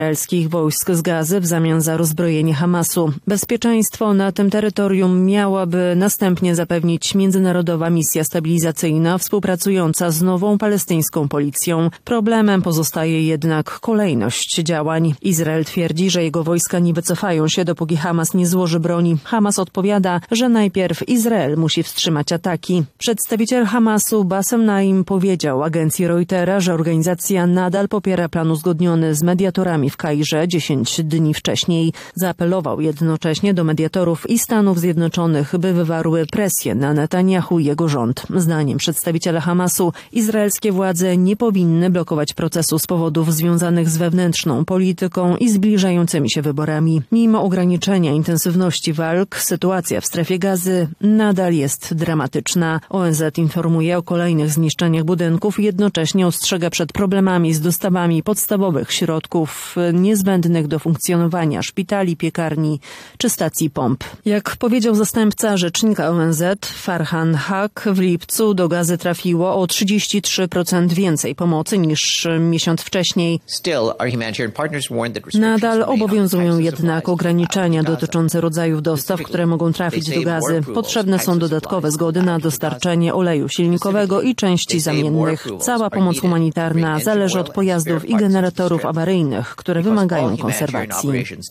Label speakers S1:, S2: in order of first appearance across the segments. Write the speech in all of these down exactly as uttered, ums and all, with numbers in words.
S1: izraelskich wojsk z Gazy w zamian za rozbrojenie Hamasu. Bezpieczeństwo na tym terytorium miałaby następnie zapewnić międzynarodowa misja stabilizacyjna współpracująca z nową palestyńską policją. Problemem pozostaje jednak kolejność działań. Izrael twierdzi, że jego wojska nie wycofają się, dopóki Hamas nie złoży broni. Hamas odpowiada, że najpierw Izrael musi wstrzymać ataki. Przedstawiciel Hamasu Bassem Naim powiedział agencji Reutera, że organizacja nadal popiera plan uzgodniony z mediatorami w Kairze dziesięć dni wcześniej. Zaapelował jednocześnie do mediatorów i Stanów Zjednoczonych, by wywarły presję na Netanyahu i jego rząd. Zdaniem przedstawiciela Hamasu izraelskie władze nie powinny blokować procesu z powodów związanych z wewnętrzną polityką i zbliżającymi się wyborami. Mimo ograniczenia intensywności walk, sytuacja w strefie Gazy nadal jest dramatyczna. O N Z informuje o kolejnych zniszczeniach budynków i jednocześnie ostrzega przed problemami z dostawami podstawowych środków niezbędnych do funkcjonowania szpitali, piekarni czy stacji pomp. Jak powiedział zastępca rzecznika O N Z Farhan Haq, w lipcu do Gazy trafiło o trzydzieści trzy procent więcej pomocy niż miesiąc wcześniej. Nadal obowiązują jednak ograniczenia dotyczące rodzajów dostaw, które mogą trafić do Gazy. Potrzebne są dodatkowe zgody na dostarczenie oleju silnikowego i części zamiennych. Cała pomoc humanitarna zależy od pojazdów i generatorów awaryjnych, które wymagają konserwacji.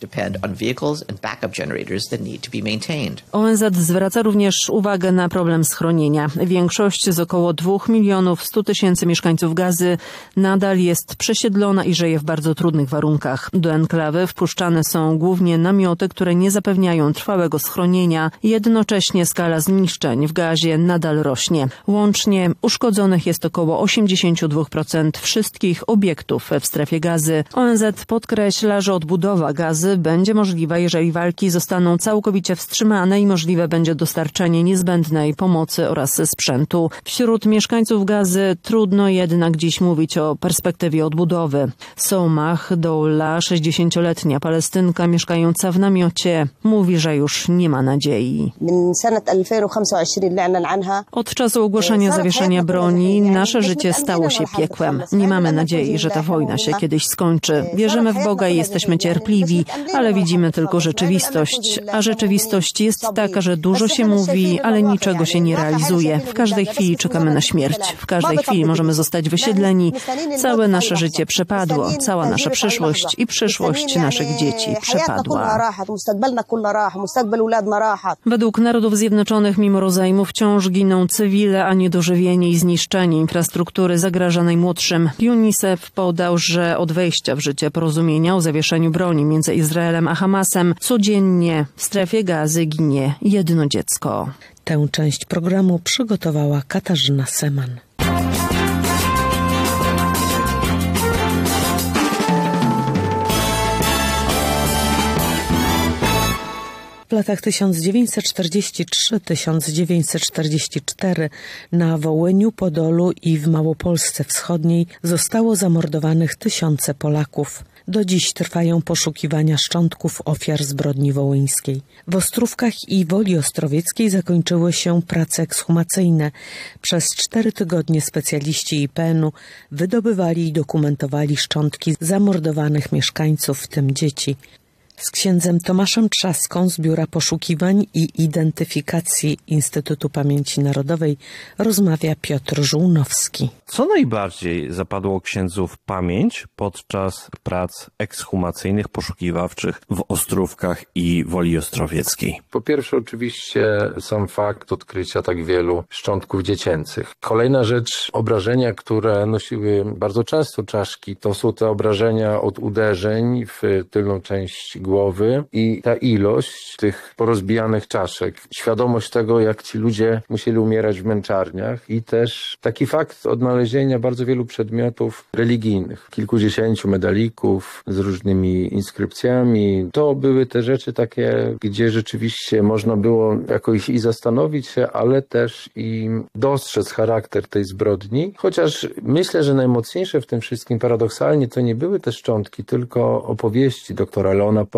S1: O N Z zwraca również uwagę na problem schronienia. Większość z około dwóch milionów stu tysięcy mieszkańców Gazy nadal jest przesiedlona i żyje w bardzo trudnych warunkach. Do enklawy wpuszczane są głównie namioty, które nie zapewniają trwałego schronienia. Jednocześnie skala zniszczeń w Gazie nadal rośnie. Łącznie uszkodzonych jest około osiemdziesiąt dwa procent wszystkich obiektów w strefie Gazy. O N Z podkreśla, że odbudowa Gazy będzie możliwa, jeżeli walki zostaną całkowicie wstrzymane i możliwe będzie dostarczenie niezbędnej pomocy oraz sprzętu. Wśród mieszkańców Gazy trudno jednak dziś mówić o perspektywie odbudowy. Somah Doula, sześćdziesięcioletnia Palestynka mieszkająca w namiocie, mówi, że już nie ma nadziei. Od czasu ogłoszenia zawieszenia broni nasze życie stało się piekłem. Nie mamy nadziei, że ta wojna się kiedyś skończy. Wierzymy w Boga i jesteśmy cierpliwi, ale widzimy tylko rzeczywistość. A rzeczywistość jest taka, że dużo się mówi, ale niczego się nie realizuje. W każdej chwili czekamy na śmierć. W każdej chwili możemy zostać wysiedleni. Całe nasze życie przepadło. Cała nasza przyszłość i przyszłość naszych dzieci przepadła. Według Narodów Zjednoczonych mimo rozejmu wciąż giną cywile, a niedożywienie i zniszczenie infrastruktury zagraża najmłodszym. UNICEF podał, że od wejścia w życie porozumienia o zawieszeniu broni między Izraelem a Hamasem codziennie w strefie Gazy ginie jedno dziecko.
S2: Tę część programu przygotowała Katarzyna Seman. W latach tysiąc dziewięćset czterdziesty trzeci do tysiąc dziewięćset czterdziestego czwartego na Wołyniu, Podolu i w Małopolsce Wschodniej zostało zamordowanych tysiące Polaków. Do dziś trwają poszukiwania szczątków ofiar zbrodni wołyńskiej. W Ostrówkach i Woli Ostrowieckiej zakończyły się prace ekshumacyjne. Przez cztery tygodnie specjaliści I P N u wydobywali i dokumentowali szczątki zamordowanych mieszkańców, w tym dzieci. Z księdzem Tomaszem Trzaską z Biura Poszukiwań i Identyfikacji Instytutu Pamięci Narodowej rozmawia Piotr Żółnowski.
S3: Co najbardziej zapadło księdzu w pamięć podczas prac ekshumacyjnych, poszukiwawczych w Ostrówkach i Woli Ostrowieckiej?
S4: Po pierwsze oczywiście sam fakt odkrycia tak wielu szczątków dziecięcych. Kolejna rzecz, obrażenia, które nosiły bardzo często czaszki, to są te obrażenia od uderzeń w tylną część głowy i ta ilość tych porozbijanych czaszek. Świadomość tego, jak ci ludzie musieli umierać w męczarniach i też taki fakt odnalezienia bardzo wielu przedmiotów religijnych. Kilkudziesięciu medalików z różnymi inskrypcjami. To były te rzeczy takie, gdzie rzeczywiście można było jakoś i zastanowić się, ale też i dostrzec charakter tej zbrodni. Chociaż myślę, że najmocniejsze w tym wszystkim paradoksalnie to nie były te szczątki, tylko opowieści doktora Leona Poe,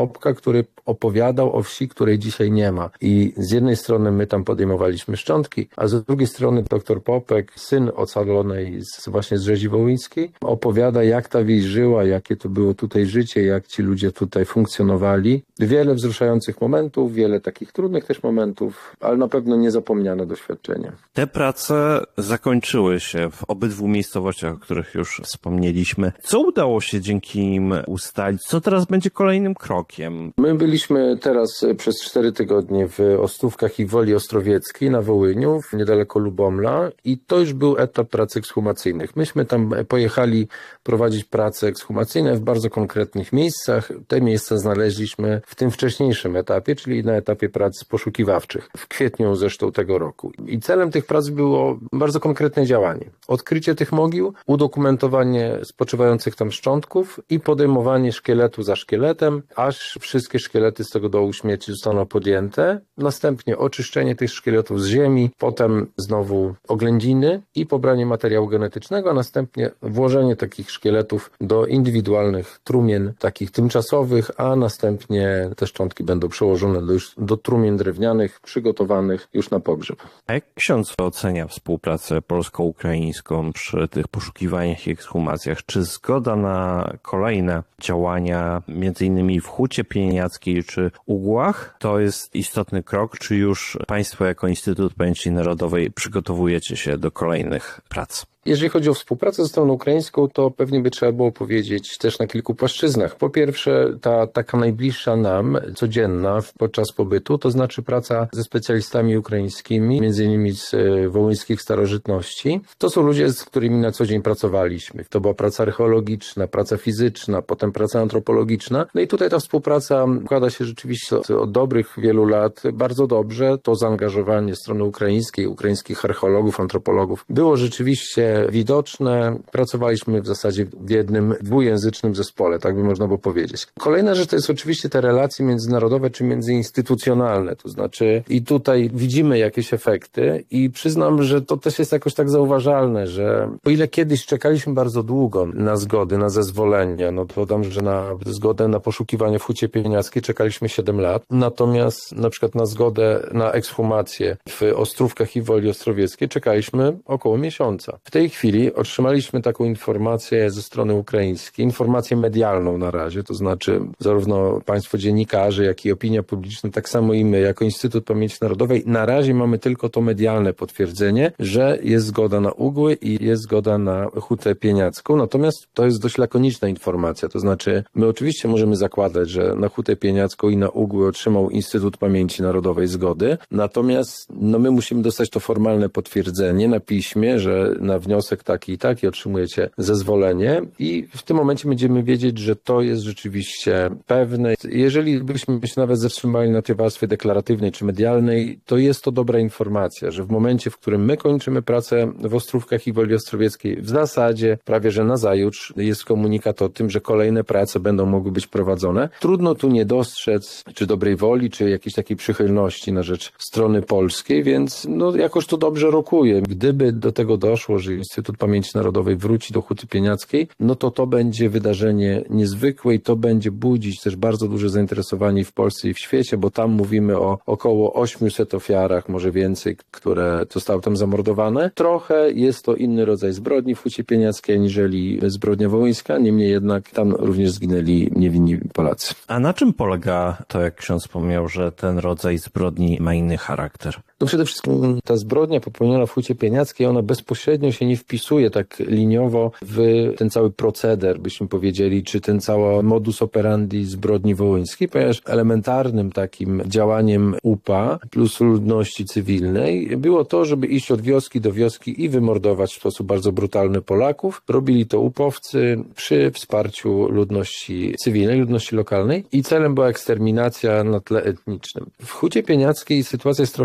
S4: Popka, który opowiadał o wsi, której dzisiaj nie ma. I z jednej strony my tam podejmowaliśmy szczątki, a z drugiej strony doktor Popek, syn ocalonej z, właśnie z Rzezi Wołyńskiej, opowiada, jak ta wieś żyła, jakie to było tutaj życie, jak ci ludzie tutaj funkcjonowali. Wiele wzruszających momentów, wiele takich trudnych też momentów, ale na pewno niezapomniane doświadczenia.
S3: Te prace zakończyły się w obydwu miejscowościach, o których już wspomnieliśmy. Co udało się dzięki nim ustalić? Co teraz będzie kolejnym krokiem?
S4: My byliśmy teraz przez cztery tygodnie w Ostrówkach i Woli Ostrowieckiej na Wołyniu, niedaleko Lubomla, i to już był etap prac ekshumacyjnych. Myśmy tam pojechali prowadzić prace ekshumacyjne w bardzo konkretnych miejscach. Te miejsca znaleźliśmy w tym wcześniejszym etapie, czyli na etapie prac poszukiwawczych, w kwietniu zresztą tego roku. I celem tych prac było bardzo konkretne działanie. Odkrycie tych mogił, udokumentowanie spoczywających tam szczątków i podejmowanie szkieletu za szkieletem, aż wszystkie szkielety z tego dołu śmierci zostaną podjęte. Następnie oczyszczenie tych szkieletów z ziemi, potem znowu oględziny i pobranie materiału genetycznego, a następnie włożenie takich szkieletów do indywidualnych trumien, takich tymczasowych, a następnie te szczątki będą przełożone do, już, do trumien drewnianych, przygotowanych już na pogrzeb.
S3: A jak ksiądz ocenia współpracę polsko-ukraińską przy tych poszukiwaniach i ekshumacjach? Czy zgoda na kolejne działania, między innymi w Hucie Pieniackiej czy Ugłach, to jest istotny krok? Czy już państwo jako Instytut Pamięci Narodowej przygotowujecie się do kolejnych prac?
S4: Jeżeli chodzi o współpracę ze stroną ukraińską, to pewnie by trzeba było powiedzieć też na kilku płaszczyznach. Po pierwsze, ta taka najbliższa nam, codzienna podczas pobytu, to znaczy praca ze specjalistami ukraińskimi, między innymi z wołyńskich starożytności. To są ludzie, z którymi na co dzień pracowaliśmy. To była praca archeologiczna, praca fizyczna, potem praca antropologiczna. No i tutaj ta współpraca układa się rzeczywiście od dobrych wielu lat bardzo dobrze. To zaangażowanie strony ukraińskiej, ukraińskich archeologów, antropologów było rzeczywiście widoczne. Pracowaliśmy w zasadzie w jednym dwujęzycznym zespole, tak by można było powiedzieć. Kolejna rzecz to jest oczywiście te relacje międzynarodowe czy międzyinstytucjonalne, to znaczy i tutaj widzimy jakieś efekty i przyznam, że to też jest jakoś tak zauważalne, że o ile kiedyś czekaliśmy bardzo długo na zgody, na zezwolenia, no to dodam, że na zgodę na poszukiwanie w Hucie Pieniackiej czekaliśmy siedem lat, natomiast na przykład na zgodę na ekshumację w Ostrówkach i Woli Ostrowieckiej czekaliśmy około miesiąca. W tej chwili otrzymaliśmy taką informację ze strony ukraińskiej, informację medialną na razie, to znaczy zarówno państwo dziennikarze, jak i opinia publiczna, tak samo i my jako Instytut Pamięci Narodowej, na razie mamy tylko to medialne potwierdzenie, że jest zgoda na Ugły i jest zgoda na Hutę Pieniacką, natomiast to jest dość lakoniczna informacja, to znaczy my oczywiście możemy zakładać, że na Hutę Pieniacką i na Ugły otrzymał Instytut Pamięci Narodowej zgody, natomiast no my musimy dostać to formalne potwierdzenie na piśmie, że na wniosek taki i taki otrzymujecie zezwolenie i w tym momencie będziemy wiedzieć, że to jest rzeczywiście pewne. Jeżeli byśmy się nawet zatrzymali na tej warstwie deklaratywnej czy medialnej, to jest to dobra informacja, że w momencie, w którym my kończymy pracę w Ostrówkach i Woli Ostrowieckiej, w zasadzie prawie że nazajutrz jest komunikat o tym, że kolejne prace będą mogły być prowadzone. Trudno tu nie dostrzec czy dobrej woli, czy jakiejś takiej przychylności na rzecz strony polskiej, więc no jakoś to dobrze rokuje. Gdyby do tego doszło, że Instytut Pamięci Narodowej wróci do Huty Pieniackiej, no to to będzie wydarzenie niezwykłe i to będzie budzić też bardzo duże zainteresowanie w Polsce i w świecie, bo tam mówimy o około osiemset ofiarach, może więcej, które zostały tam zamordowane. Trochę jest to inny rodzaj zbrodni w Hucie Pieniackiej, aniżeli zbrodnia wołyńska, niemniej jednak tam również zginęli niewinni Polacy.
S3: A na czym polega to, jak ksiądz wspomniał, że ten rodzaj zbrodni ma inny charakter?
S4: No przede wszystkim ta zbrodnia popełniona w Hucie Pieniackiej, ona bezpośrednio się nie wpisuje tak liniowo w ten cały proceder, byśmy powiedzieli, czy ten cały modus operandi zbrodni wołyńskiej, ponieważ elementarnym takim działaniem U P A plus ludności cywilnej było to, żeby iść od wioski do wioski i wymordować w sposób bardzo brutalny Polaków. Robili to upowcy przy wsparciu ludności cywilnej, ludności lokalnej i celem była eksterminacja na tle etnicznym. W Hucie Pieniackiej sytuacja jest trochę inna,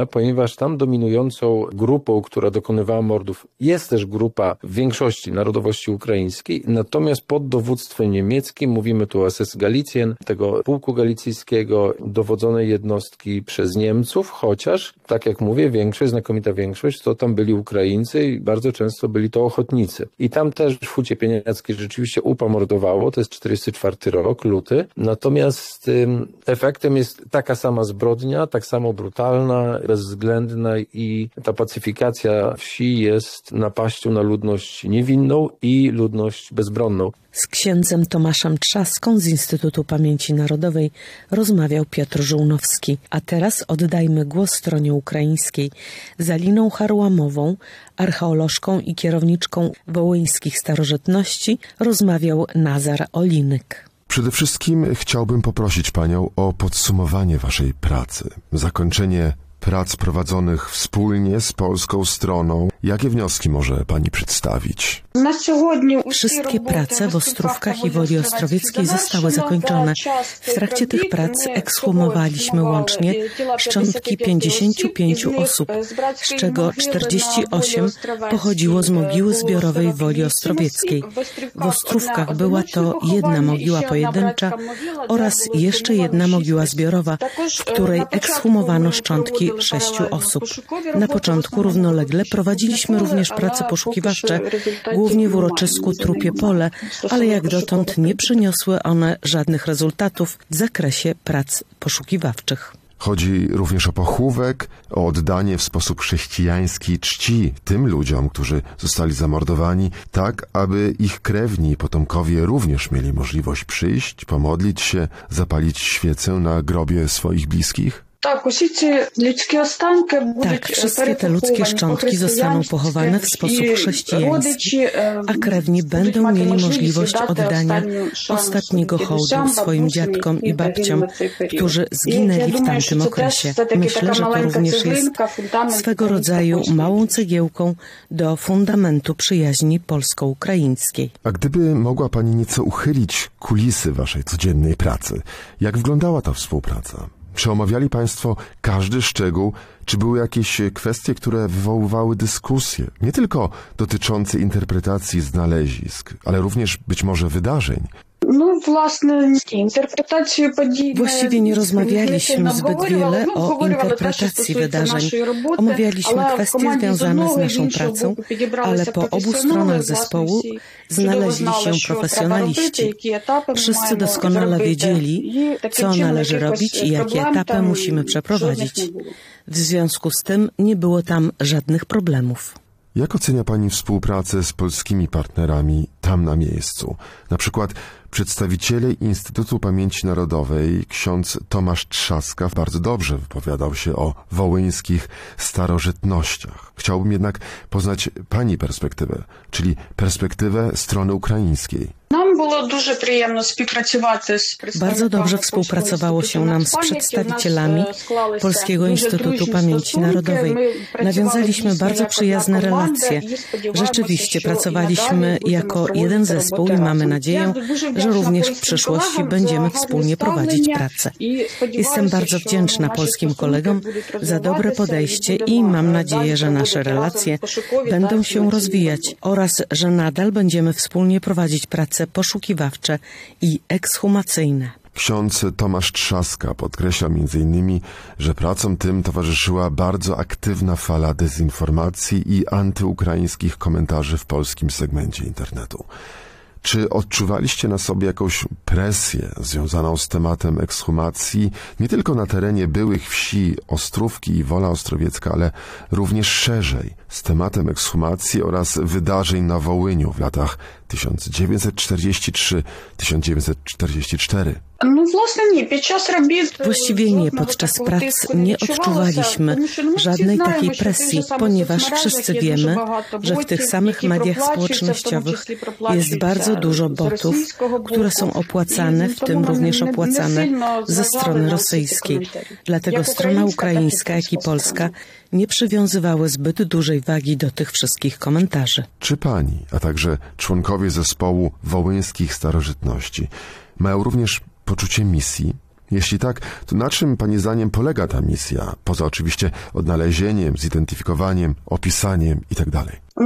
S4: Wołynia, ponieważ tam dominującą grupą, która dokonywała mordów, jest też grupa w większości narodowości ukraińskiej, natomiast pod dowództwem niemieckim, mówimy tu o S S Galicjen, tego pułku galicyjskiego, dowodzonej jednostki przez Niemców, chociaż, tak jak mówię, większość, znakomita większość, to tam byli Ukraińcy i bardzo często byli to ochotnicy. I tam też w Hucie Pieniackiej rzeczywiście U P A mordowało, to jest czterdziesty czwarty rok, luty, natomiast ym, efektem jest taka sama zbrodnia, tak samo brutalna, bezwzględna i ta pacyfikacja wsi jest napaścią na ludność niewinną i ludność bezbronną.
S2: Z księdzem Tomaszem Trzaską z Instytutu Pamięci Narodowej rozmawiał Piotr Żółnowski. A teraz oddajmy głos stronie ukraińskiej. Z Aliną Harłamową, archeolożką i kierowniczką wołyńskich starożytności, rozmawiał Nazar Olinyk.
S5: Przede wszystkim chciałbym poprosić Panią o podsumowanie Waszej pracy, zakończenie prac prowadzonych wspólnie z polską stroną. Jakie wnioski może Pani przedstawić?
S2: Wszystkie prace w Ostrówkach i Woli Ostrowieckiej zostały zakończone. W trakcie tych prac ekshumowaliśmy łącznie szczątki pięćdziesięciu pięciu osób, z czego czterdzieści osiem pochodziło z mogiły zbiorowej Woli Ostrowieckiej. W Ostrówkach była to jedna mogiła pojedyncza oraz jeszcze jedna mogiła zbiorowa, w której ekshumowano szczątki sześciu osób. Na początku równolegle prowadziliśmy również prace poszukiwawcze, głównie w uroczysku Trupie Pole, ale jak dotąd nie przyniosły one żadnych rezultatów w zakresie prac poszukiwawczych.
S5: Chodzi również o pochówek, o oddanie w sposób chrześcijański czci tym ludziom, którzy zostali zamordowani, tak aby ich krewni i potomkowie również mieli możliwość przyjść, pomodlić się, zapalić świecę na grobie swoich bliskich?
S2: Tak, wszystkie te ludzkie szczątki zostaną pochowane w sposób chrześcijański, a krewni będą mieli możliwość oddania ostatniego hołdu swoim dziadkom i babciom, którzy zginęli w tamtym okresie. Myślę, że to również jest swego rodzaju małą cegiełką do fundamentu przyjaźni polsko-ukraińskiej.
S5: A gdyby mogła Pani nieco uchylić kulisy Waszej codziennej pracy, jak wyglądała ta współpraca? Czy omawiali Państwo każdy szczegół? Czy były jakieś kwestie, które wywoływały dyskusje, nie tylko dotyczące interpretacji znalezisk, ale również być może wydarzeń?
S2: Właściwie nie rozmawialiśmy zbyt wiele o interpretacji wydarzeń. Omawialiśmy kwestie związane z naszą pracą, ale po obu stronach zespołu znaleźli się profesjonaliści. Wszyscy doskonale wiedzieli, co należy robić i jakie etapy musimy przeprowadzić. W związku z tym nie było tam żadnych problemów.
S5: Jak ocenia Pani współpracę z polskimi partnerami tam na miejscu? Na przykład przedstawiciele Instytutu Pamięci Narodowej, ksiądz Tomasz Trzaska, bardzo dobrze wypowiadał się o wołyńskich starożytnościach. Chciałbym jednak poznać Pani perspektywę, czyli perspektywę strony ukraińskiej.
S2: Bardzo dobrze współpracowało się nam z przedstawicielami Polskiego Instytutu Pamięci Narodowej. Nawiązaliśmy bardzo przyjazne relacje. Rzeczywiście pracowaliśmy jako jeden zespół i mamy nadzieję, że również w przyszłości będziemy wspólnie prowadzić pracę. Jestem bardzo wdzięczna polskim kolegom za dobre podejście i mam nadzieję, że nasze relacje będą się rozwijać oraz że nadal będziemy wspólnie prowadzić prace poszukiwawcze i ekshumacyjne.
S5: Ksiądz Tomasz Trzaska podkreśla między innymi, że pracom tym towarzyszyła bardzo aktywna fala dezinformacji i antyukraińskich komentarzy w polskim segmencie internetu. Czy odczuwaliście na sobie jakąś presję związaną z tematem ekshumacji nie tylko na terenie byłych wsi Ostrówki i Wola Ostrowiecka, ale również szerzej z tematem ekshumacji oraz wydarzeń na Wołyniu w latach tysiąc dziewięćset czterdziesty trzeci do tysiąc dziewięćset czterdziesty czwarty?
S2: Właściwie nie. Podczas prac nie odczuwaliśmy żadnej takiej presji, ponieważ wszyscy wiemy, że w tych samych mediach społecznościowych jest bardzo dużo botów, które są opłacane, w tym również opłacane ze strony rosyjskiej. Dlatego strona ukraińska, jak i polska nie przywiązywały zbyt dużej wagi do tych wszystkich komentarzy.
S5: Czy Pani, a także członkowie zespołu wołyńskich starożytności mają również poczucie misji? Jeśli tak, to na czym Pani zdaniem polega ta misja? Poza oczywiście odnalezieniem, zidentyfikowaniem, opisaniem itd.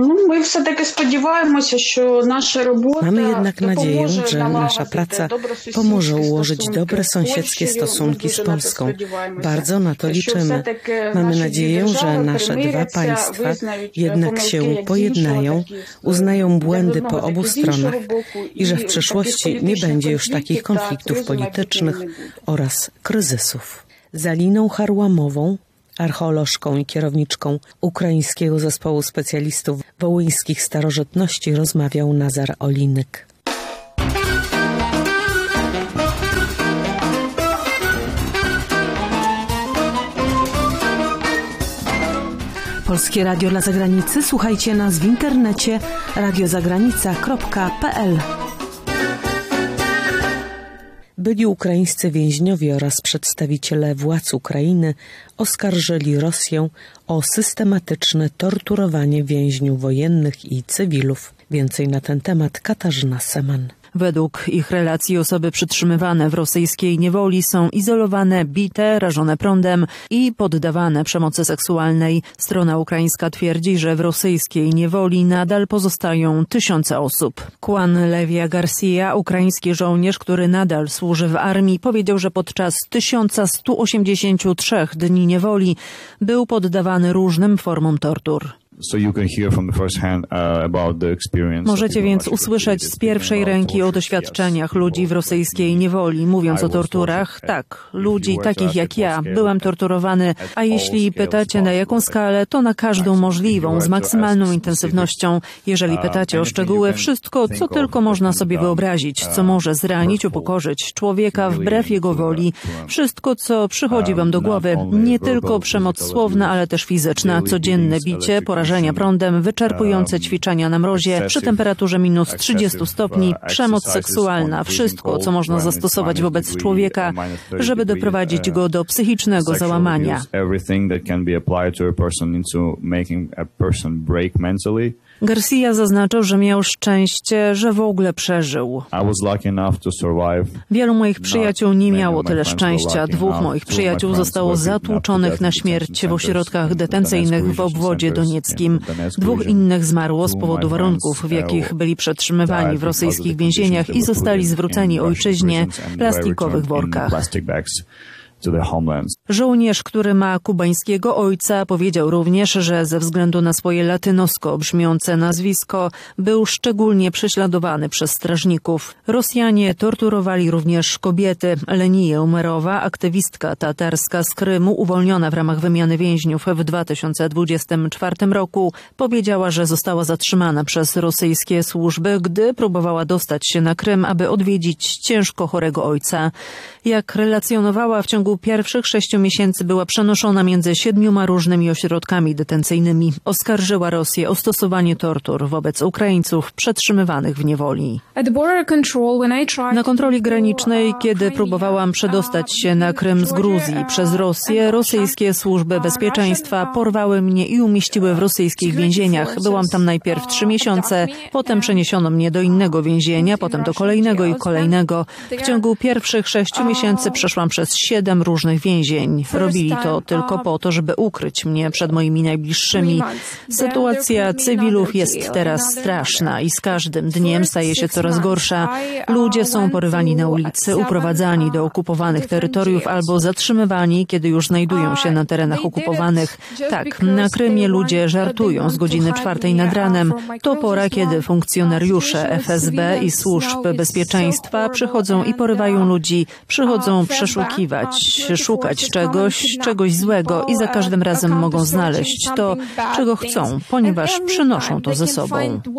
S2: Mamy jednak nadzieję, że nasza praca pomoże ułożyć dobre sąsiedzkie stosunki z Polską. Bardzo na to liczymy. Mamy nadzieję, że nasze dwa państwa jednak się pojednają, uznają błędy po obu stronach i że w przyszłości nie będzie już takich konfliktów politycznych oraz kryzysów. Z Aliną Harłamową, archeolożką i kierowniczką ukraińskiego zespołu specjalistów wołyńskich starożytności, rozmawiał Nazar Olinyk. Polskie Radio dla Zagranicy. Słuchajcie nas w internecie radiozagranica kropka pe el. Byli ukraińscy więźniowie oraz przedstawiciele władz Ukrainy oskarżyli Rosję o systematyczne torturowanie więźniów wojennych i cywilów. Więcej na ten temat Katarzyna Seman.
S1: Według ich relacji osoby przytrzymywane w rosyjskiej niewoli są izolowane, bite, rażone prądem i poddawane przemocy seksualnej. Strona ukraińska twierdzi, że w rosyjskiej niewoli nadal pozostają tysiące osób. Juan Levia Garcia, ukraiński żołnierz, który nadal służy w armii, powiedział, że podczas tysiąc sto osiemdziesięciu trzech dni niewoli był poddawany różnym formom tortur. Możecie więc usłyszeć z pierwszej ręki o doświadczeniach ludzi w rosyjskiej niewoli. Mówiąc o torturach, tak, ludzi takich jak ja. Byłem torturowany, a jeśli pytacie na jaką skalę, to na każdą możliwą, z maksymalną intensywnością. Jeżeli pytacie o szczegóły, wszystko, co tylko można sobie wyobrazić, co może zranić, upokorzyć człowieka wbrew jego woli. Wszystko, co przychodzi wam do głowy, nie tylko przemoc słowna, ale też fizyczna, codzienne bicie, porażenie prądem, wyczerpujące ćwiczenia na mrozie przy temperaturze minus trzydziestu stopni, przemoc seksualna, wszystko, co można zastosować wobec człowieka, żeby doprowadzić go do psychicznego załamania. Garcia zaznaczył, że miał szczęście, że w ogóle przeżył. Wielu moich przyjaciół nie miało tyle szczęścia. Dwóch moich przyjaciół zostało zatłuczonych na śmierć w ośrodkach detencyjnych w obwodzie donieckim. Dwóch innych zmarło z powodu warunków, w jakich byli przetrzymywani w rosyjskich więzieniach i zostali zwróceni ojczyźnie w plastikowych workach. Żołnierz, który ma kubańskiego ojca, powiedział również, że ze względu na swoje latynosko brzmiące nazwisko był szczególnie prześladowany przez strażników. Rosjanie torturowali również kobiety. Leniya Umerowa, aktywistka tatarska z Krymu, uwolniona w ramach wymiany więźniów w dwa tysiące dwudziestym czwartym roku, powiedziała, że została zatrzymana przez rosyjskie służby, gdy próbowała dostać się na Krym, aby odwiedzić ciężko chorego ojca. Jak relacjonowała, w ciągu pierwszych sześciu miesięcy była przenoszona między siedmioma różnymi ośrodkami detencyjnymi. Oskarżyła Rosję o stosowanie tortur wobec Ukraińców przetrzymywanych w niewoli. Na kontroli granicznej, kiedy próbowałam przedostać się na Krym z Gruzji przez Rosję, rosyjskie służby bezpieczeństwa porwały mnie i umieściły w rosyjskich więzieniach. Byłam tam najpierw trzy miesiące, potem przeniesiono mnie do innego więzienia, potem do kolejnego i kolejnego. W ciągu pierwszych sześciu miesięcy przeszłam przez siedem różnych więzień. Robili to tylko po to, żeby ukryć mnie przed moimi najbliższymi. Sytuacja cywilów jest teraz straszna i z każdym dniem staje się coraz gorsza. Ludzie są porywani na ulicy, uprowadzani do okupowanych terytoriów albo zatrzymywani, kiedy już znajdują się na terenach okupowanych. Tak, na Krymie ludzie żartują z godziny czwartej nad ranem. To pora, kiedy funkcjonariusze F S B i służb bezpieczeństwa przychodzą i porywają ludzi, przychodzą przeszukiwać, szukać czegoś, czegoś złego i za każdym razem mogą znaleźć to, czego chcą, ponieważ przynoszą to ze sobą.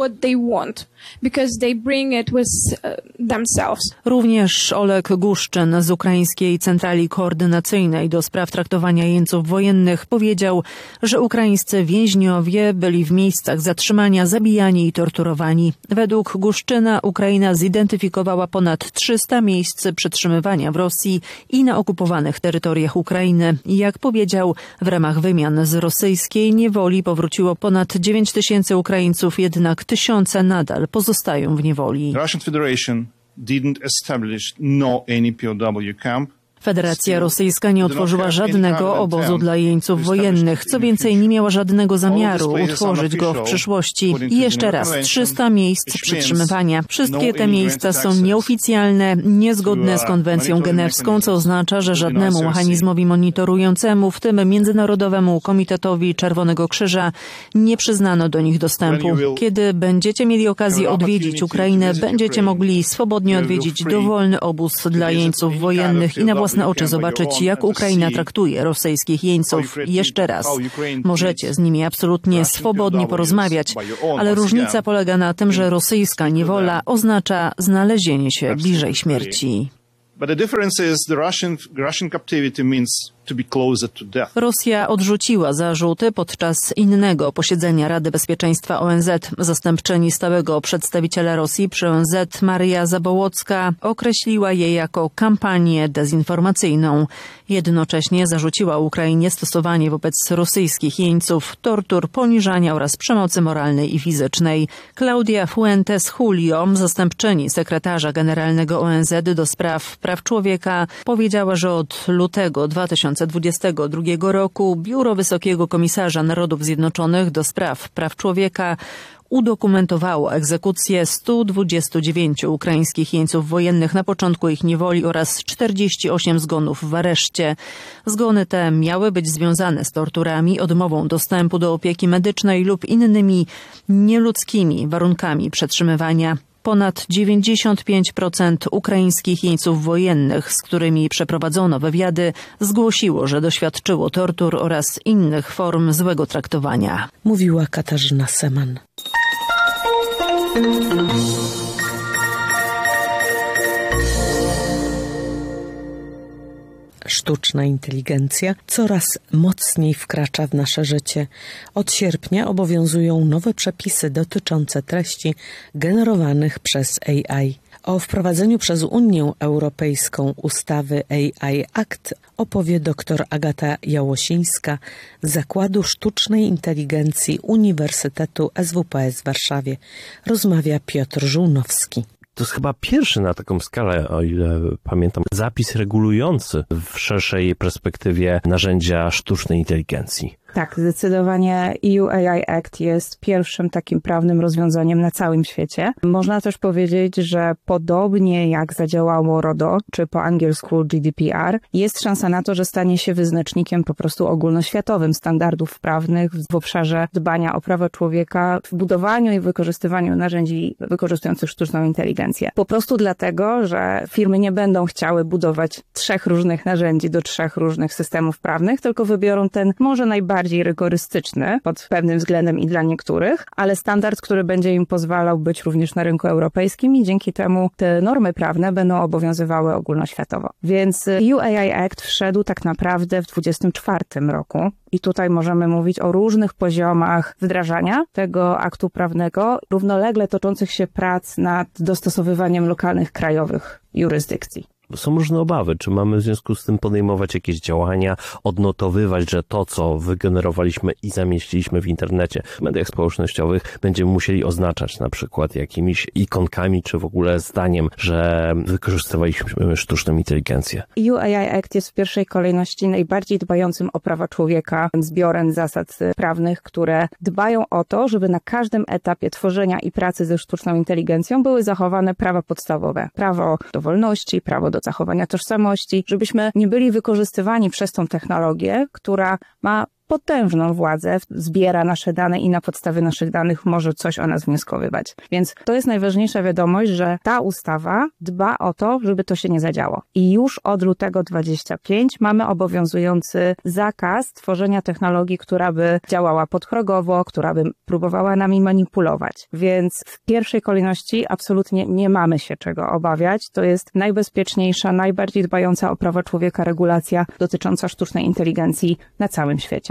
S1: Również Oleg Guszczyn z ukraińskiej centrali koordynacyjnej do spraw traktowania jeńców wojennych powiedział, że ukraińscy więźniowie byli w miejscach zatrzymania zabijani i torturowani. Według Guszczyna Ukraina zidentyfikowała ponad trzysta miejsc przetrzymywania w Rosji i na okupowanych terytoriach Ukrainy. Jak powiedział, w ramach wymian z rosyjskiej niewoli powróciło ponad dziewięć tysięcy Ukraińców, jednak tysiące nadal pozostają w niewoli.
S6: Russian Federation didn't establish no any P O W camp.
S1: Federacja Rosyjska nie otworzyła żadnego obozu dla jeńców wojennych. Co więcej, nie miała żadnego zamiaru utworzyć go w przyszłości. I jeszcze raz, trzysta miejsc przytrzymywania. Wszystkie te miejsca są nieoficjalne, niezgodne z konwencją genewską, co oznacza, że żadnemu mechanizmowi monitorującemu, w tym Międzynarodowemu Komitetowi Czerwonego Krzyża, nie przyznano do nich dostępu. Kiedy będziecie mieli okazję odwiedzić Ukrainę, będziecie mogli swobodnie odwiedzić dowolny obóz dla jeńców wojennych i na własne oczy zobaczyć, jak Ukraina traktuje rosyjskich jeńców. I jeszcze raz, możecie z nimi absolutnie swobodnie porozmawiać, ale różnica polega na tym, że rosyjska niewola oznacza znalezienie się bliżej śmierci.
S6: But the difference is the Russian Russian captivity means to be closer to death.
S1: Rosja odrzuciła zarzuty podczas innego posiedzenia Rady Bezpieczeństwa O N Z. Zastępczyni stałego przedstawiciela Rosji przy O N Z Maria Zabołocka określiła je jako kampanię dezinformacyjną. Jednocześnie zarzuciła Ukrainie stosowanie wobec rosyjskich jeńców tortur, poniżania oraz przemocy moralnej i fizycznej. Claudia Fuentes Julio, zastępczyni sekretarza generalnego O N Z do spraw praw człowieka, powiedziała, że od lutego dwa tysiące dwudziestego drugiego roku Biuro Wysokiego Komisarza Narodów Zjednoczonych do spraw praw człowieka udokumentowało egzekucję stu dwudziestu dziewięciu ukraińskich jeńców wojennych na początku ich niewoli oraz czterdziestu ośmiu zgonów w areszcie. Zgony te miały być związane z torturami, odmową dostępu do opieki medycznej lub innymi nieludzkimi warunkami przetrzymywania. Ponad dziewięćdziesiąt pięć procent ukraińskich jeńców wojennych, z którymi przeprowadzono wywiady, zgłosiło, że doświadczyło tortur oraz innych form złego traktowania.
S2: Mówiła Katarzyna Seman. Sztuczna inteligencja coraz mocniej wkracza w nasze życie. Od sierpnia obowiązują nowe przepisy dotyczące treści generowanych przez A I. O wprowadzeniu przez Unię Europejską ustawy A I Act opowie dr Agata Jałosińska z Zakładu Sztucznej Inteligencji Uniwersytetu S W P S w Warszawie. Rozmawia Piotr Żółnowski.
S3: To jest chyba pierwszy na taką skalę, o ile pamiętam, zapis regulujący w szerszej perspektywie narzędzia sztucznej inteligencji.
S7: Tak, zdecydowanie E U A I Act jest pierwszym takim prawnym rozwiązaniem na całym świecie. Można też powiedzieć, że podobnie jak zadziałało RODO, czy po angielsku G D P R, jest szansa na to, że stanie się wyznacznikiem po prostu ogólnoświatowym standardów prawnych w obszarze dbania o prawa człowieka, w budowaniu i wykorzystywaniu narzędzi wykorzystujących sztuczną inteligencję. Po prostu dlatego, że firmy nie będą chciały budować trzech różnych narzędzi do trzech różnych systemów prawnych, tylko wybiorą ten może najbardziej bardziej rygorystyczny pod pewnym względem i dla niektórych, ale standard, który będzie im pozwalał być również na rynku europejskim i dzięki temu te normy prawne będą obowiązywały ogólnoświatowo. Więc E U A I Act wszedł tak naprawdę w dwudziestym czwartym roku i tutaj możemy mówić o różnych poziomach wdrażania tego aktu prawnego, równolegle toczących się prac nad dostosowywaniem lokalnych, krajowych jurysdykcji.
S3: Są różne obawy. Czy mamy w związku z tym podejmować jakieś działania, odnotowywać, że to, co wygenerowaliśmy i zamieściliśmy w internecie, w mediach społecznościowych, będziemy musieli oznaczać na przykład jakimiś ikonkami, czy w ogóle zdaniem, że wykorzystywaliśmy sztuczną inteligencję.
S7: E U A I Act jest w pierwszej kolejności najbardziej dbającym o prawa człowieka zbiorem zasad prawnych, które dbają o to, żeby na każdym etapie tworzenia i pracy ze sztuczną inteligencją były zachowane prawa podstawowe. Prawo do wolności, prawo do do zachowania tożsamości, żebyśmy nie byli wykorzystywani przez tą technologię, która ma potężną władzę, zbiera nasze dane i na podstawie naszych danych może coś o nas wnioskowywać. Więc to jest najważniejsza wiadomość, że ta ustawa dba o to, żeby to się nie zadziało. I już od lutego dwudziestego piątego mamy obowiązujący zakaz tworzenia technologii, która by działała podprogowo, która by próbowała nami manipulować. Więc w pierwszej kolejności absolutnie nie mamy się czego obawiać. To jest najbezpieczniejsza, najbardziej dbająca o prawa człowieka regulacja dotycząca sztucznej inteligencji na całym świecie.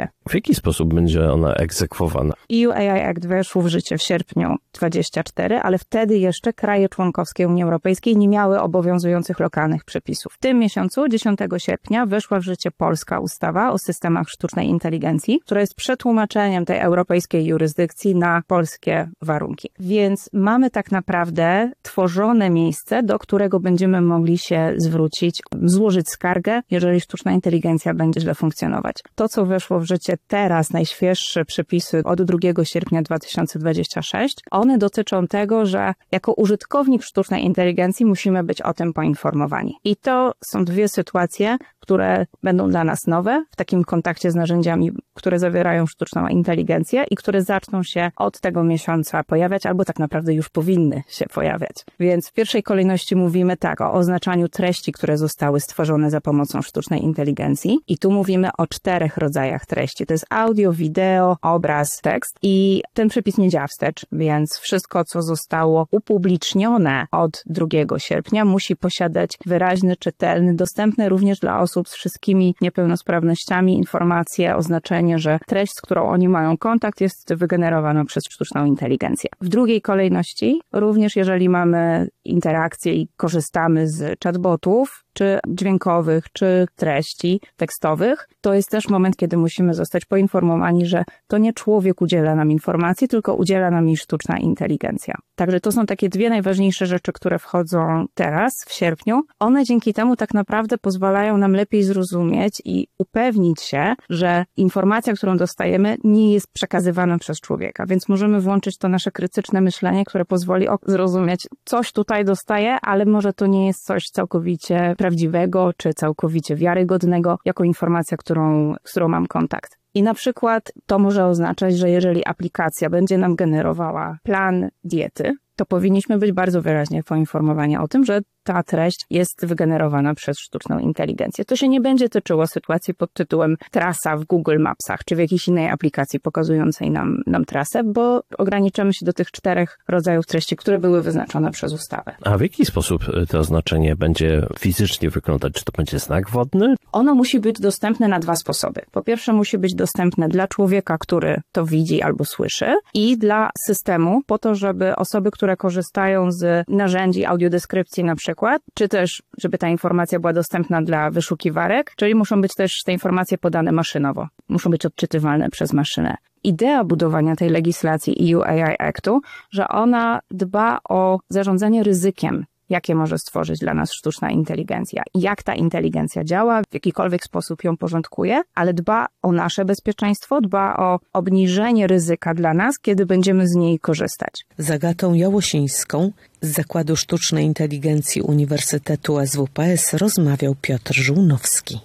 S7: życie.
S3: W jaki sposób będzie ona egzekwowana?
S7: E U A I Act weszł w życie w sierpniu dwudziestym czwartym, ale wtedy jeszcze kraje członkowskie Unii Europejskiej nie miały obowiązujących lokalnych przepisów. W tym miesiącu, dziesiątego sierpnia, weszła w życie polska ustawa o systemach sztucznej inteligencji, która jest przetłumaczeniem tej europejskiej jurysdykcji na polskie warunki. Więc mamy tak naprawdę tworzone miejsce, do którego będziemy mogli się zwrócić, złożyć skargę, jeżeli sztuczna inteligencja będzie źle funkcjonować. To, co weszło w życie teraz, najświeższe przepisy od drugiego sierpnia dwa tysiące dwudziestego szóstego, one dotyczą tego, że jako użytkownik sztucznej inteligencji musimy być o tym poinformowani. I to są dwie sytuacje, które będą dla nas nowe w takim kontakcie z narzędziami, które zawierają sztuczną inteligencję i które zaczną się od tego miesiąca pojawiać, albo tak naprawdę już powinny się pojawiać. Więc w pierwszej kolejności mówimy tak o oznaczaniu treści, które zostały stworzone za pomocą sztucznej inteligencji. I tu mówimy o czterech rodzajach treści. To jest audio, wideo, obraz, tekst. I ten przepis nie działa wstecz, więc wszystko, co zostało upublicznione od drugiego sierpnia, musi posiadać wyraźny, czytelny, dostępny również dla osób z wszystkimi niepełnosprawnościami informacje, oznaczenie, że treść, z którą oni mają kontakt, jest wygenerowana przez sztuczną inteligencję. W drugiej kolejności, również jeżeli mamy interakcje i korzystamy z chatbotów, czy dźwiękowych, czy treści tekstowych, to jest też moment, kiedy musimy zostać poinformowani, że to nie człowiek udziela nam informacji, tylko udziela nam jej sztuczna inteligencja. Także to są takie dwie najważniejsze rzeczy, które wchodzą teraz, w sierpniu. One dzięki temu tak naprawdę pozwalają nam lepiej zrozumieć i upewnić się, że informacja, którą dostajemy, nie jest przekazywana przez człowieka, więc możemy włączyć to nasze krytyczne myślenie, które pozwoli zrozumieć, coś tutaj dostaję, ale może to nie jest coś całkowicie prawdziwego, czy całkowicie wiarygodnego, jako informacja, którą, z którą mam kontakt. I na przykład to może oznaczać, że jeżeli aplikacja będzie nam generowała plan diety, to powinniśmy być bardzo wyraźnie poinformowani o tym, że ta treść jest wygenerowana przez sztuczną inteligencję. To się nie będzie tyczyło sytuacji pod tytułem trasa w Google Mapsach, czy w jakiejś innej aplikacji pokazującej nam, nam trasę, bo ograniczymy się do tych czterech rodzajów treści, które były wyznaczone przez ustawę.
S3: A w jaki sposób to oznaczenie będzie fizycznie wyglądać? Czy to będzie znak wodny?
S7: Ono musi być dostępne na dwa sposoby. Po pierwsze musi być dostępne dla człowieka, który to widzi albo słyszy, i dla systemu, po to, żeby osoby, które korzystają z narzędzi audiodeskrypcji na przykład, czy też, żeby ta informacja była dostępna dla wyszukiwarek, czyli muszą być też te informacje podane maszynowo. Muszą być odczytywalne przez maszynę. Idea budowania tej legislacji E U A I Actu, że ona dba o zarządzanie ryzykiem, jakie może stworzyć dla nas sztuczna inteligencja. Jak ta inteligencja działa, w jakikolwiek sposób ją porządkuje, ale dba o nasze bezpieczeństwo, dba o obniżenie ryzyka dla nas, kiedy będziemy z niej korzystać.
S2: Z Agatą Jałosińską z Zakładu Sztucznej Inteligencji Uniwersytetu S W P S rozmawiał Piotr Żółnowski.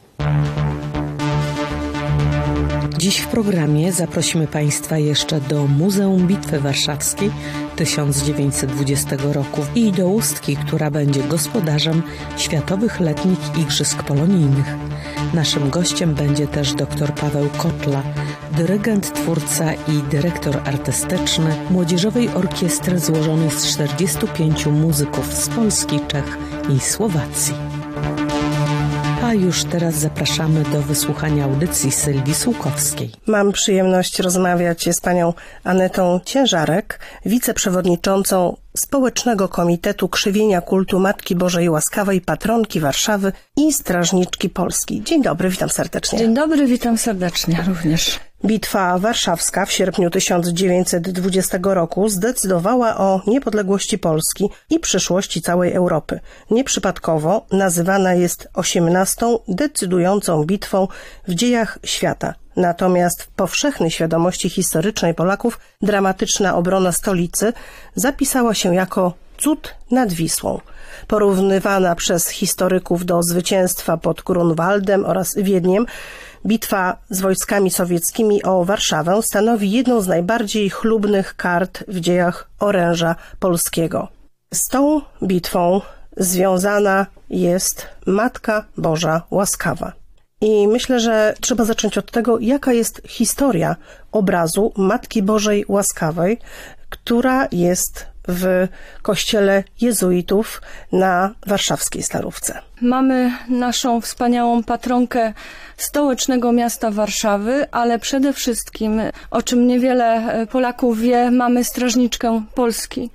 S2: Dziś w programie zaprosimy Państwa jeszcze do Muzeum Bitwy Warszawskiej tysiąc dziewięćset dwudziestego roku i do Ustki, która będzie gospodarzem Światowych Letnich Igrzysk Polonijnych. Naszym gościem będzie też dr Paweł Kotla, dyrygent, twórca i dyrektor artystyczny Młodzieżowej Orkiestry złożonej z czterdziestu pięciu muzyków z Polski, Czech i Słowacji. A już teraz zapraszamy do wysłuchania audycji Sylwii Sułkowskiej.
S8: Mam przyjemność rozmawiać z panią Anetą Ciężarek, wiceprzewodniczącą Społecznego Komitetu Krzewienia Kultu Matki Bożej Łaskawej, patronki Warszawy i strażniczki Polski. Dzień dobry, witam serdecznie.
S9: Dzień dobry, witam serdecznie również.
S8: Bitwa warszawska w sierpniu tysiąc dziewięćset dwudziestego roku zdecydowała o niepodległości Polski i przyszłości całej Europy. Nieprzypadkowo nazywana jest osiemnastą decydującą bitwą w dziejach świata. Natomiast w powszechnej świadomości historycznej Polaków dramatyczna obrona stolicy zapisała się jako cud nad Wisłą. Porównywana przez historyków do zwycięstwa pod Grunwaldem oraz Wiedniem, bitwa z wojskami sowieckimi o Warszawę stanowi jedną z najbardziej chlubnych kart w dziejach oręża polskiego. Z tą bitwą związana jest Matka Boża Łaskawa. I myślę, że trzeba zacząć od tego, jaka jest historia obrazu Matki Bożej Łaskawej, która jest w kościele jezuitów na warszawskiej Starówce.
S9: Mamy naszą wspaniałą patronkę stołecznego miasta Warszawy, ale przede wszystkim, o czym niewiele Polaków wie, mamy strażniczkę Polski,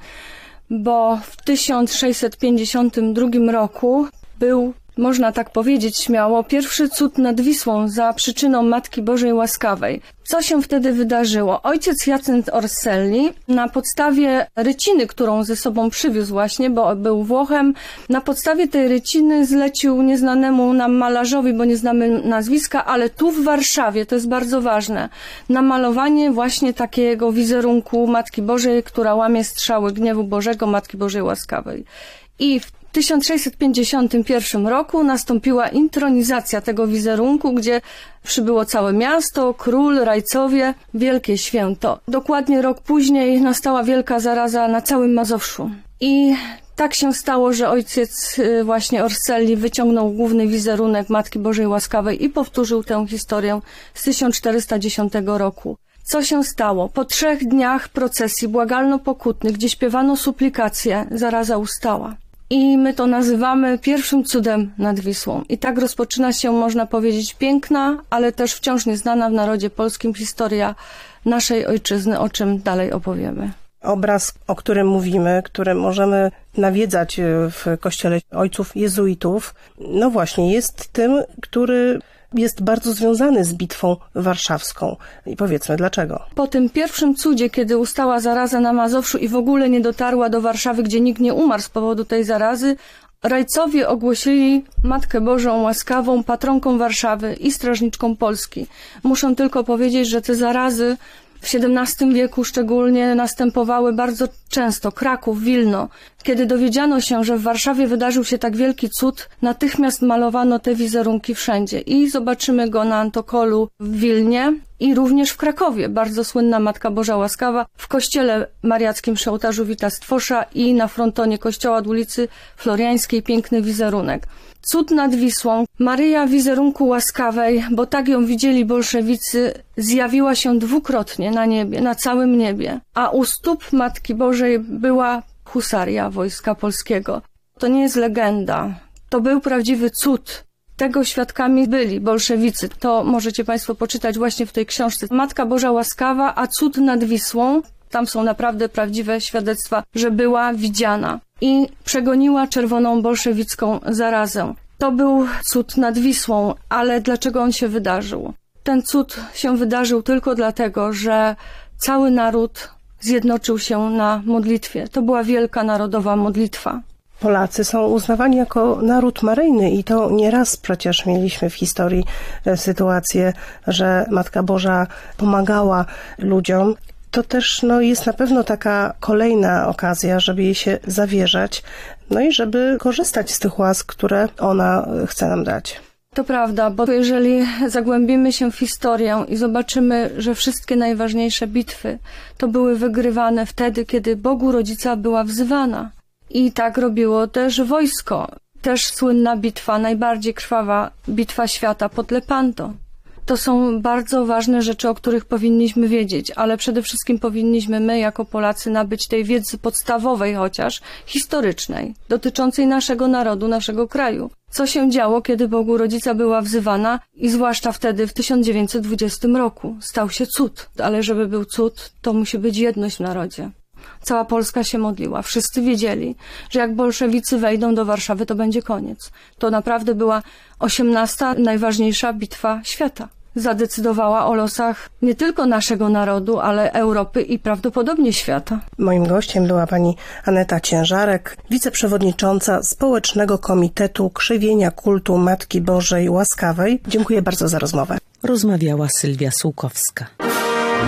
S9: bo w tysiąc sześćset pięćdziesiątym drugim roku był, można tak powiedzieć śmiało, pierwszy cud nad Wisłą za przyczyną Matki Bożej Łaskawej. Co się wtedy wydarzyło? Ojciec Jacynth Orselli na podstawie ryciny, którą ze sobą przywiózł właśnie, bo był Włochem, na podstawie tej ryciny zlecił nieznanemu nam malarzowi, bo nie znamy nazwiska, ale tu w Warszawie, to jest bardzo ważne, namalowanie właśnie takiego wizerunku Matki Bożej, która łamie strzały gniewu Bożego, Matki Bożej Łaskawej. I w tysiąc sześćset pięćdziesiątym pierwszym roku nastąpiła intronizacja tego wizerunku, gdzie przybyło całe miasto, król, rajcowie, wielkie święto. Dokładnie rok później nastała wielka zaraza na całym Mazowszu. I tak się stało, że ojciec właśnie Orselli wyciągnął główny wizerunek Matki Bożej Łaskawej i powtórzył tę historię z tysiąc czterysta dziesiątego roku. Co się stało? Po trzech dniach procesji błagalno-pokutnych, gdzie śpiewano suplikacje, zaraza ustała. I my to nazywamy pierwszym cudem nad Wisłą. I tak rozpoczyna się, można powiedzieć, piękna, ale też wciąż nieznana w narodzie polskim historia naszej ojczyzny, o czym dalej opowiemy.
S8: Obraz, o którym mówimy, który możemy nawiedzać w kościele ojców jezuitów, no właśnie, jest tym, który jest bardzo związany z bitwą warszawską. I powiedzmy dlaczego.
S9: Po tym pierwszym cudzie, kiedy ustała zaraza na Mazowszu i w ogóle nie dotarła do Warszawy, gdzie nikt nie umarł z powodu tej zarazy, rajcowie ogłosili Matkę Bożą Łaskawą patronką Warszawy i strażniczką Polski. Muszę tylko powiedzieć, że te zarazy w siedemnastym wieku szczególnie następowały bardzo często. Kraków, Wilno. Kiedy dowiedziano się, że w Warszawie wydarzył się tak wielki cud, natychmiast malowano te wizerunki wszędzie. I zobaczymy go na Antokolu w Wilnie i również w Krakowie. Bardzo słynna Matka Boża Łaskawa w kościele mariackim przy ołtarzu Wita Stwosza i na frontonie kościoła od ulicy Floriańskiej piękny wizerunek. Cud nad Wisłą, Maryja wizerunku łaskawej, bo tak ją widzieli bolszewicy, zjawiła się dwukrotnie na niebie, na całym niebie, a u stóp Matki Bożej była husaria Wojska Polskiego. To nie jest legenda, to był prawdziwy cud. Tego świadkami byli bolszewicy. To możecie Państwo poczytać właśnie w tej książce. Matka Boża Łaskawa, a cud nad Wisłą. Tam są naprawdę prawdziwe świadectwa, że była widziana i przegoniła czerwoną bolszewicką zarazę. To był cud nad Wisłą, ale dlaczego on się wydarzył? Ten cud się wydarzył tylko dlatego, że cały naród zjednoczył się na modlitwie. To była wielka narodowa modlitwa.
S8: Polacy są uznawani jako naród maryjny i to nieraz przecież mieliśmy w historii sytuację, że Matka Boża pomagała ludziom. To też no, jest na pewno taka kolejna okazja, żeby jej się zawierzać, no i żeby korzystać z tych łask, które ona chce nam dać.
S9: To prawda, bo jeżeli zagłębimy się w historię i zobaczymy, że wszystkie najważniejsze bitwy to były wygrywane wtedy, kiedy Bogu Rodzica była wzywana. I tak robiło też wojsko. Też słynna bitwa, najbardziej krwawa bitwa świata pod Lepanto. To są bardzo ważne rzeczy, o których powinniśmy wiedzieć, ale przede wszystkim powinniśmy my jako Polacy nabyć tej wiedzy podstawowej chociaż, historycznej, dotyczącej naszego narodu, naszego kraju. Co się działo, kiedy Bogu Rodzica była wzywana i zwłaszcza wtedy w tysiąc dziewięćset dwudziestym roku stał się cud. Ale żeby był cud, to musi być jedność w narodzie. Cała Polska się modliła. Wszyscy wiedzieli, że jak bolszewicy wejdą do Warszawy, to będzie koniec. To naprawdę była osiemnasta najważniejsza bitwa świata. Zadecydowała o losach nie tylko naszego narodu, ale Europy i prawdopodobnie świata.
S8: Moim gościem była pani Aneta Ciężarek, wiceprzewodnicząca Społecznego Komitetu Krzywienia Kultu Matki Bożej Łaskawej. Dziękuję bardzo za rozmowę.
S2: Rozmawiała Sylwia Sułkowska.